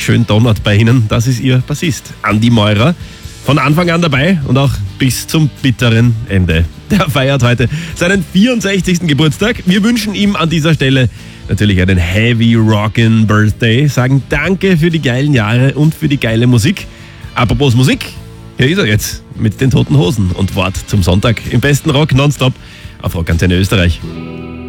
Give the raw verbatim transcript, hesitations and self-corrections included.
schön donnert bei Ihnen. Das ist Ihr Bassist, Andi Meurer. Von Anfang an dabei und auch bis zum bitteren Ende. Der feiert heute seinen vierundsechzigsten Geburtstag. Wir wünschen ihm an dieser Stelle natürlich einen Heavy Rockin' Birthday. Sagen danke für die geilen Jahre und für die geile Musik. Apropos Musik, hier ist er jetzt mit den Toten Hosen und Wort zum Sonntag im besten Rock nonstop auf Rockantenne Österreich.